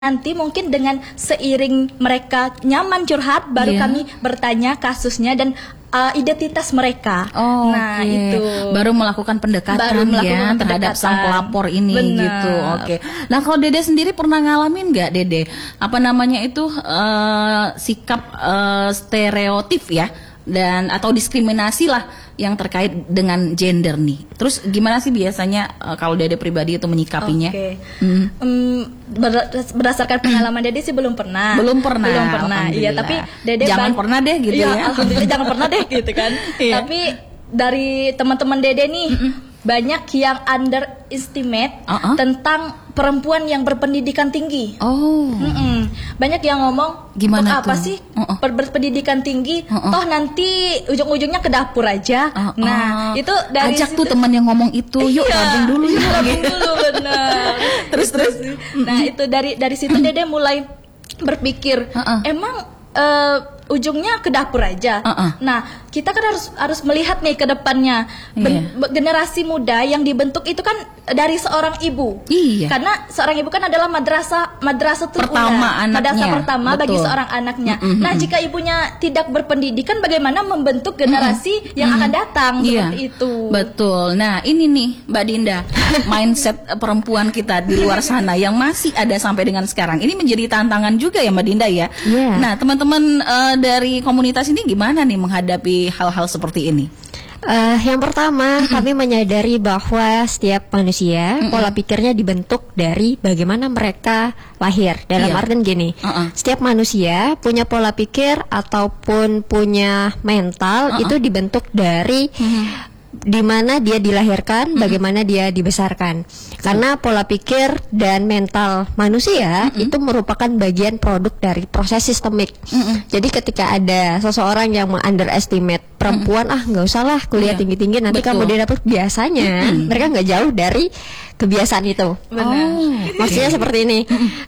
Nanti mungkin dengan seiring mereka nyaman curhat, baru kami bertanya kasusnya dan identitas mereka. Nah, itu baru melakukan pendekatan terhadap sang pelapor ini. Benar. Gitu. Oke. Nah, kalau Dede sendiri pernah ngalamin nggak, Dede? Apa namanya itu sikap stereotip ya, dan atau diskriminasi lah yang terkait dengan gender nih. Terus gimana sih biasanya kalau Dede pribadi itu menyikapinya? Berdasarkan pengalaman Dede sih belum pernah. Belum pernah. Iya, tapi Dede jangan pernah deh gitu ya. Alhamdulillah jangan pernah deh gitu kan. Tapi dari teman-teman Dede nih banyak yang underestimate tentang perempuan yang berpendidikan tinggi. Banyak yang ngomong, gimana apa tuh? sih berpendidikan tinggi, toh nanti ujung-ujungnya ke dapur aja. Nah, itu dari ajak tuh teman yang ngomong itu, yuk gabung dulu yuk. Gabung dulu, benar. Terus. Nah, itu dari situ Dede mulai berpikir, emang ujungnya ke dapur aja. Nah, kita kan harus melihat nih ke depannya. Generasi muda yang dibentuk itu kan dari seorang ibu. Karena seorang ibu kan adalah madrasah pertama anaknya. Madrasah pertama bagi seorang anaknya. Nah, jika ibunya tidak berpendidikan, bagaimana membentuk generasi yang akan datang seperti itu. Betul. Nah, ini nih Mbak Dinda, mindset perempuan kita di luar sana yang masih ada sampai dengan sekarang. Ini menjadi tantangan juga ya Mbak Dinda ya. Nah, teman-teman dari komunitas ini gimana nih menghadapi hal-hal seperti ini? Yang pertama, kami menyadari bahwa setiap manusia pola pikirnya dibentuk dari bagaimana mereka lahir. Dalam artian gini, setiap manusia punya pola pikir ataupun punya mental itu dibentuk dari di mana dia dilahirkan, bagaimana dia dibesarkan. Karena pola pikir dan mental manusia itu merupakan bagian produk dari proses sistemik. Jadi ketika ada seseorang yang underestimate perempuan, nggak usah lah kuliah tinggi-tinggi, nanti kamu dia dapat, biasanya mereka nggak jauh dari kebiasaan itu. Maksudnya seperti ini.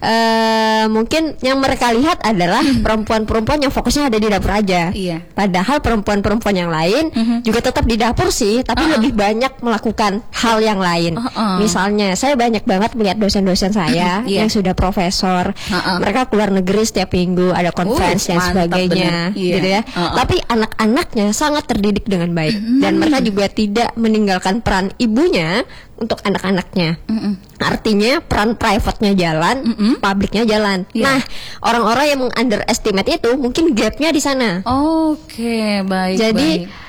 Mungkin yang mereka lihat adalah perempuan-perempuan yang fokusnya ada di dapur aja. Padahal perempuan-perempuan yang lain juga tetap di dapur sih, tapi lebih banyak melakukan hal yang lain. Misalnya, saya banyak banget melihat dosen-dosen saya yang sudah profesor. Mereka keluar negeri setiap minggu, ada conference dan sebagainya, gitu ya. Tapi anak-anaknya sangat terdidik dengan baik, dan mereka juga tidak meninggalkan peran ibunya untuk anak-anaknya. Artinya peran private-nya jalan, publiknya jalan. Nah, orang-orang yang underestimate itu mungkin gap-nya di sana. Baik. Jadi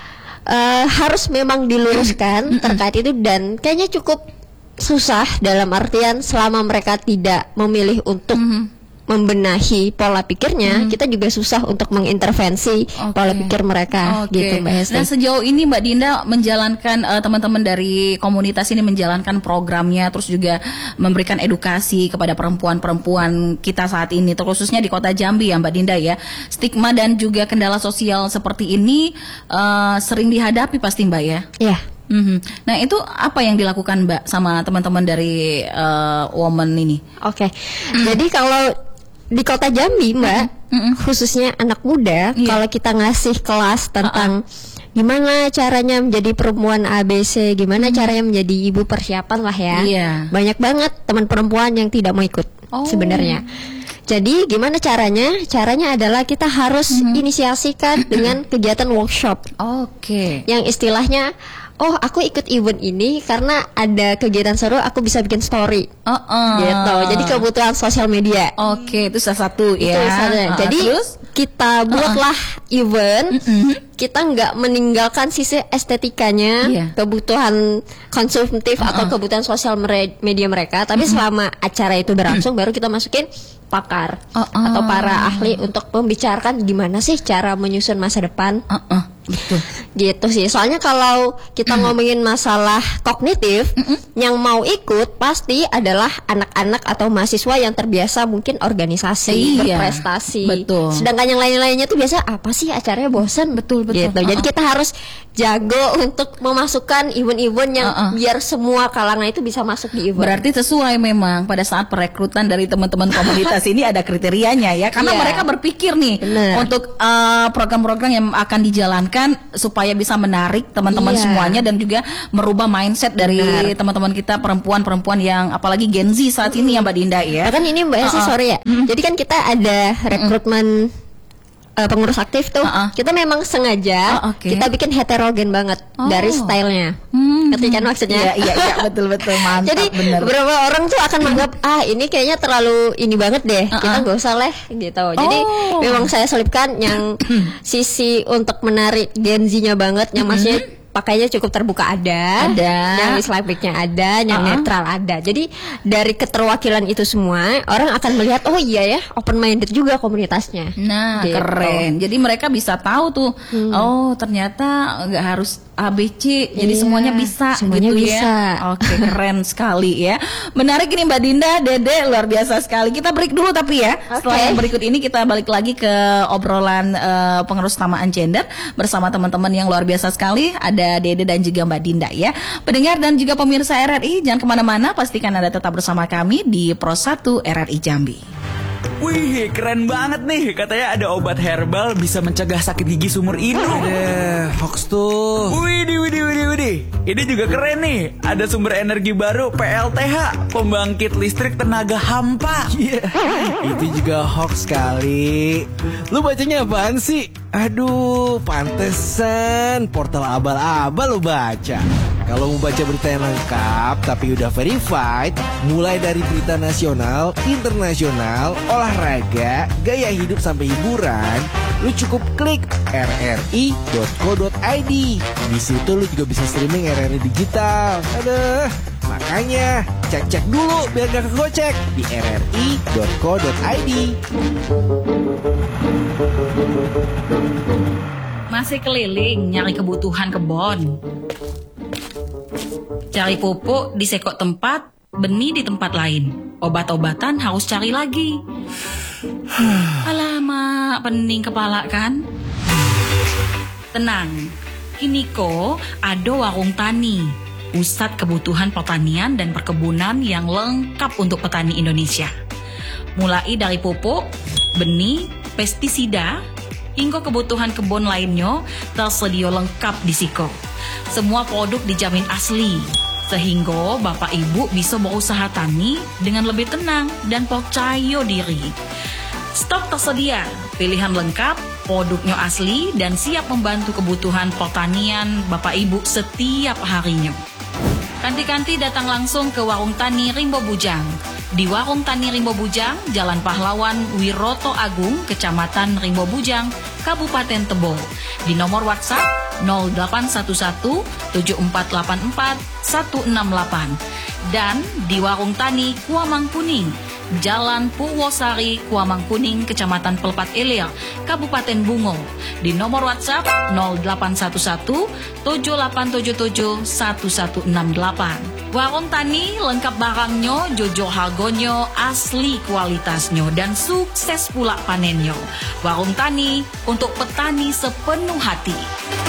harus memang diluruskan terkait itu, dan kayaknya cukup susah dalam artian selama mereka tidak memilih untuk membenahi pola pikirnya, kita juga susah untuk mengintervensi pola pikir mereka, gitu Mbak Hesti. Nah, sejauh ini Mbak Dinda menjalankan, teman-teman dari komunitas ini menjalankan programnya, terus juga memberikan edukasi kepada perempuan-perempuan kita saat ini, terkhususnya di Kota Jambi ya Mbak Dinda ya. Stigma dan juga kendala sosial seperti ini sering dihadapi pasti Mbak ya? Iya. Nah, itu apa yang dilakukan Mbak sama teman-teman dari Women ini? Jadi kalau di Kota Jambi Mbak, khususnya anak muda, kalau kita ngasih kelas tentang gimana caranya menjadi perempuan ABC, gimana caranya menjadi ibu persiapan lah ya, banyak banget teman perempuan yang tidak mau ikut sebenarnya. Jadi gimana caranya? Caranya adalah kita harus inisiasikan dengan kegiatan workshop. Yang istilahnya, aku ikut event ini karena ada kegiatan seru, aku bisa bikin story. Gitu. Jadi kebutuhan sosial media. Itu salah satu ya. Jadi terus kita buatlah event. Kita nggak meninggalkan sisi estetikanya, kebutuhan konsumtif atau kebutuhan sosial media mereka. Tapi selama acara itu berlangsung, baru kita masukin pakar atau para ahli untuk membicarakan gimana sih cara menyusun masa depan. Betul. Gitu sih. Soalnya kalau kita ngomongin masalah kognitif, yang mau ikut pasti adalah anak-anak atau mahasiswa yang terbiasa mungkin organisasi, berprestasi. Betul. Sedangkan yang lain-lainnya tuh biasa apa sih acaranya, bosan. Betul. Gitu. Jadi kita harus jago untuk memasukkan event-event yang biar semua kalangan itu bisa masuk di event. Berarti sesuai memang pada saat perekrutan dari teman-teman komunitas ini ada kriterianya ya, karena mereka berpikir nih untuk program-program yang akan dijalankan supaya supaya bisa menarik teman-teman semuanya dan juga merubah mindset dari teman-teman kita perempuan-perempuan yang apalagi Gen Z saat ini ya Mbak Dinda ya. Bahkan ini Mbak Esi sorry ya. Jadi kan kita ada rekrutmen pengurus aktif tuh, kita memang sengaja kita bikin heterogen banget dari stylenya. Ngerti kan maksudnya? Iya betul mantap. Jadi bener. beberapa orang tuh akan menganggap ini kayaknya terlalu ini banget deh, kita nggak usah lah gitu. Jadi memang saya selipkan yang sisi untuk menarik Gen Z-nya banget, yang maksudnya pakainya cukup terbuka ada, yang Islamicnya ada, yang netral ada. Jadi dari keterwakilan itu semua orang akan melihat oh iya ya open minded juga komunitasnya. Nah gitu. Keren. Jadi mereka bisa tahu tuh oh ternyata nggak harus ABC, jadi semuanya bisa gitu ya. Oke keren sekali ya. Menarik ini Mbak Dinda, Dede luar biasa sekali. Kita break dulu tapi ya. Setelah yang berikut ini kita balik lagi ke obrolan pengurus utamaan gender bersama teman-teman yang luar biasa sekali. Ada Dede dan juga Mbak Dinda ya. Pendengar dan juga pemirsa RRI, jangan kemana-mana, pastikan Anda tetap bersama kami di Pro 1 RRI Jambi. Wih, keren banget nih. Katanya ada obat herbal bisa mencegah sakit gigi seumur hidup. Hoax tuh. Widih. Ini juga keren nih. Ada sumber energi baru PLTH, pembangkit listrik tenaga hampa. Itu juga hoax kali. Lu bacanya apaan sih? Aduh, pantesan portal abal-abal lu baca. Kalau mau baca berita yang lengkap tapi udah verified, mulai dari berita nasional, internasional, olahraga, gaya hidup sampai hiburan, lu cukup klik rri.co.id. Di situ lu juga bisa streaming RRI digital. Aduh, makanya cek dulu biar gak kegocek di rri.co.id. Masih keliling nyari kebutuhan kebon. Cari pupuk di sekok tempat, benih di tempat lain. Obat-obatan harus cari lagi. Alamak, pening kepala kan? Tenang, kini kok ada warung tani. Pusat kebutuhan pertanian dan perkebunan yang lengkap untuk petani Indonesia. Mulai dari pupuk, benih, pestisida, hingga kebutuhan kebun lainnya tersedia lengkap di Siko. Semua produk dijamin asli, sehingga Bapak Ibu bisa berusaha tani dengan lebih tenang dan percaya diri. Stok tersedia, pilihan lengkap, produknya asli dan siap membantu kebutuhan pertanian Bapak Ibu setiap harinya. Kanti-kanti datang langsung ke Warung Tani Rimbo Bujang. Di Warung Tani Rimbo Bujang, Jalan Pahlawan Wiroto Agung, Kecamatan Rimbo Bujang, Kabupaten Tebo. Di nomor WhatsApp 0811 7484 168. Dan di Warung Tani Kuamang Kuning, Jalan Purwosari, Kuamang Kuning, Kecamatan Pelpat Ilir, Kabupaten Bungo. Di nomor WhatsApp 0811 7877 1168. Warung Tani lengkap barangnya, jujur harganya, asli kualitasnya, dan sukses pula panennya. Warung Tani untuk petani sepenuh hati.